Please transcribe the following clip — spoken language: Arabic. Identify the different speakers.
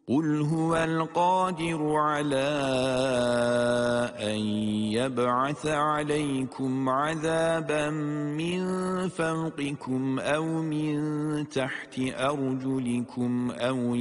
Speaker 1: قل هو القادر على أن يبعث عليكم عذابا من فوقكم أو من تحت أرجلكم أو